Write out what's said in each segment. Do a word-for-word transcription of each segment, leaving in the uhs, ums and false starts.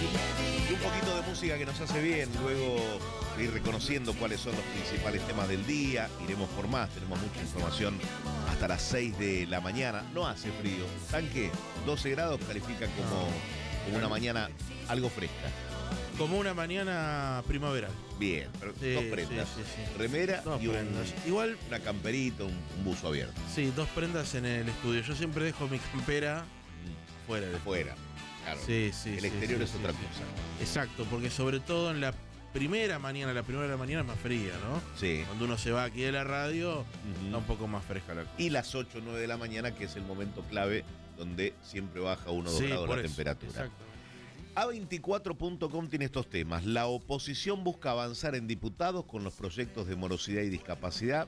Y un poquito de música que nos hace bien, luego de ir reconociendo cuáles son los principales temas del día. Iremos por más, tenemos mucha información hasta las seis de la mañana. No hace frío, tanque, doce grados califican como, como una mañana algo fresca. Como una mañana primaveral. Bien, pero Sí, dos prendas, sí, sí, sí. remera Dos y un, prendas. Igual, una camperita, un, un buzo abierto. sí, dos prendas en el estudio. Yo siempre dejo mi campera fuera de Afuera, claro. Sí, sí, El sí, exterior sí, es sí, otra sí. cosa. Exacto, porque sobre todo en la primera mañana, la primera de la mañana es más fría, ¿no? Sí. Cuando uno se va aquí de la radio, Ujú. está un poco más fresca la cosa. Y las ocho o nueve de la mañana, que es el momento clave donde siempre baja uno o dos Sí, grados por la eso, temperatura. exacto. A veinticuatro punto com tiene estos temas. La oposición busca avanzar en diputados con los proyectos de morosidad y discapacidad.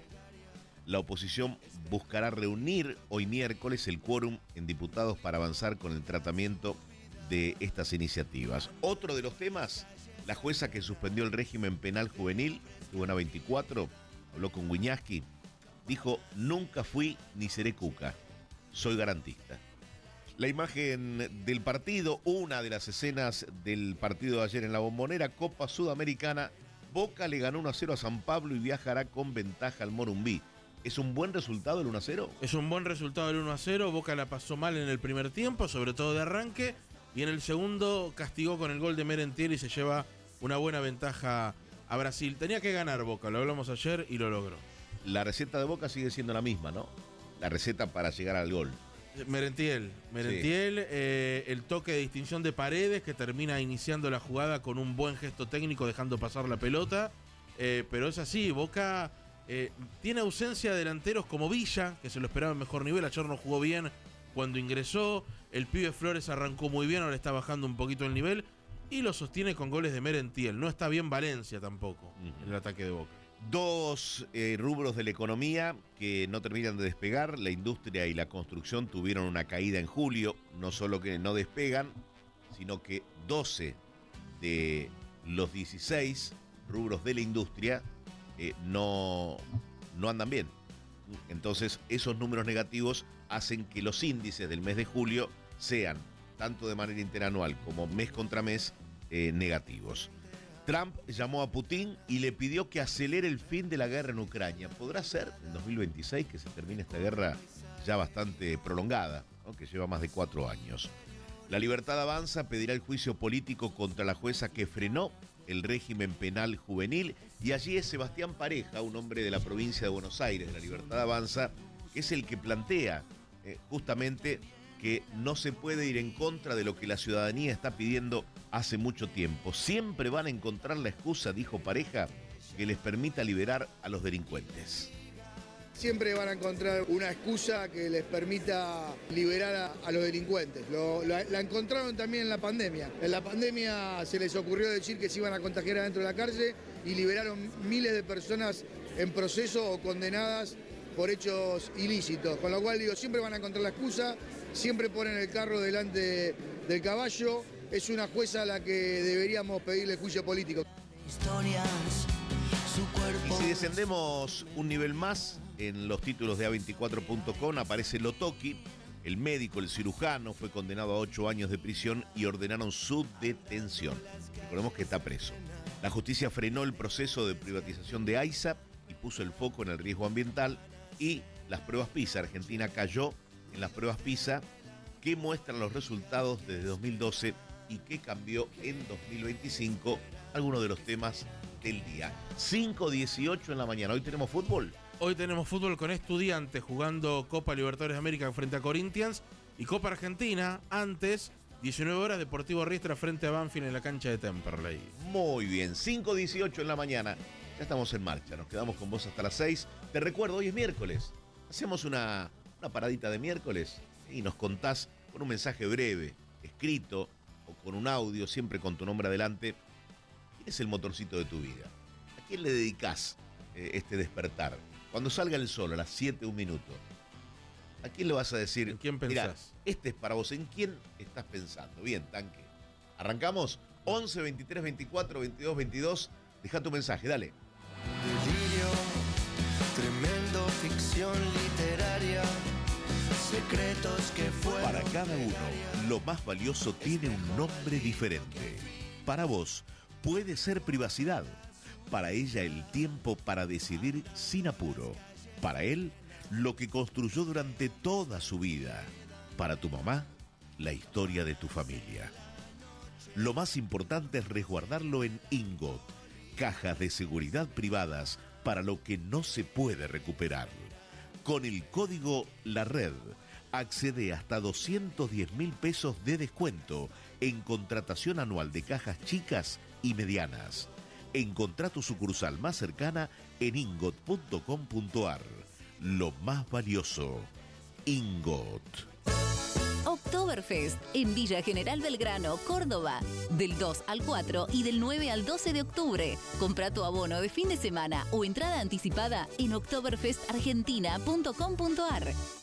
La oposición buscará reunir hoy miércoles el quórum en diputados para avanzar con el tratamiento de estas iniciativas. Otro de los temas, la jueza que suspendió el régimen penal juvenil, estuvo en A veinticuatro, habló con Wiñaski, dijo: nunca fui ni seré cuca, soy garantista. La imagen del partido, una de las escenas del partido de ayer en la Bombonera, Copa Sudamericana, Boca le ganó uno a cero a San Pablo y viajará con ventaja al Morumbí. ¿Es un buen resultado el uno a cero? Es un buen resultado el uno a cero. Boca la pasó mal en el primer tiempo, sobre todo de arranque. Y en el segundo castigó con el gol de Merentiel y se lleva una buena ventaja a Brasil. Tenía que ganar Boca, lo hablamos ayer y lo logró. La receta de Boca sigue siendo la misma, ¿no? La receta para llegar al gol. Merentiel, Merentiel, sí. eh, el toque de distinción de Paredes que termina iniciando la jugada con un buen gesto técnico dejando pasar la pelota, eh, pero es así, Boca eh, tiene ausencia de delanteros como Villa, que se lo esperaba en mejor nivel. Ayer no jugó bien cuando ingresó, el pibe Flores arrancó muy bien, ahora está bajando un poquito el nivel y lo sostiene con goles de Merentiel. No está bien Valencia tampoco, uh-huh. en el ataque de Boca. Dos eh, rubros de la economía que no terminan de despegar. La industria y la construcción tuvieron una caída en julio. No solo que no despegan, sino que doce de los dieciséis rubros de la industria eh, no, no andan bien. Entonces esos números negativos hacen que los índices del mes de julio sean, tanto de manera interanual como mes contra mes, eh, negativos. Trump llamó a Putin y le pidió que acelere el fin de la guerra en Ucrania. ¿Podrá ser en dos mil veintiséis que se termine esta guerra ya bastante prolongada, ¿no? Que lleva más de cuatro años? La Libertad Avanza pedirá el juicio político contra la jueza que frenó el régimen penal juvenil. Y allí es Sebastián Pareja, un hombre de la provincia de Buenos Aires, de la Libertad Avanza, que es el que plantea eh, justamente que no se puede ir en contra de lo que la ciudadanía está pidiendo hace mucho tiempo. Siempre van a encontrar la excusa, dijo Pareja, que les permita liberar a los delincuentes. Siempre van a encontrar una excusa que les permita liberar a, a los delincuentes. Lo, la, la encontraron también en la pandemia. En la pandemia se les ocurrió decir que se iban a contagiar adentro de la cárcel y liberaron miles de personas en proceso o condenadas por hechos ilícitos. Con lo cual digo, siempre van a encontrar la excusa, siempre ponen el carro delante del caballo. Es una jueza a la que deberíamos pedirle juicio político. Y si descendemos un nivel más, en los títulos de A veinticuatro punto com aparece Lotoki, el médico, el cirujano, fue condenado a ocho años de prisión y ordenaron su detención. Recordemos que está preso. La justicia frenó el proceso de privatización de AISA y puso el foco en el riesgo ambiental y las pruebas PISA. Argentina cayó en las pruebas PISA que muestran los resultados desde dos mil doce y qué cambió en dos mil veinticinco, algunos de los temas del día. cinco dieciocho en la mañana. Hoy tenemos fútbol. Hoy tenemos fútbol con Estudiantes jugando Copa Libertadores de América frente a Corinthians y Copa Argentina antes, diecinueve horas, Deportivo Riestra frente a Banfield en la cancha de Temperley. Muy bien, cinco dieciocho en la mañana. Ya estamos en marcha, nos quedamos con vos hasta las seis. Te recuerdo, hoy es miércoles. Hacemos una, una paradita de miércoles y nos contás con un mensaje breve, escrito o con un audio, siempre con tu nombre adelante. ¿Quién es el motorcito de tu vida? ¿A quién le dedicás eh, este despertar? Cuando salga el sol a las siete, un minuto, ¿a quién le vas a decir? ¿En quién pensás? Mirá, este es para vos. ¿En quién estás pensando? Bien, tanque. ¿Arrancamos? once, veintitrés, veinticuatro, veintidós, veintidós. Deja tu mensaje, dale. Delirio, tremendo ficción literaria, secretos que fueron. Para cada uno, lo más valioso tiene un nombre diferente. Para vos puede ser privacidad. Para ella el tiempo para decidir sin apuro. Para él, lo que construyó durante toda su vida. Para tu mamá, la historia de tu familia. Lo más importante es resguardarlo en Ingot, cajas de seguridad privadas para lo que no se puede recuperar. Con el código La Red, accede hasta doscientos diez mil pesos de descuento en contratación anual de cajas chicas y medianas. Encontrá tu sucursal más cercana en ingot punto com punto ar. Lo más valioso, Ingot. Oktoberfest en Villa General Belgrano, Córdoba, del dos al cuatro y del nueve al doce de octubre. Compra tu abono de fin de semana o entrada anticipada en oktoberfest argentina punto com punto ar.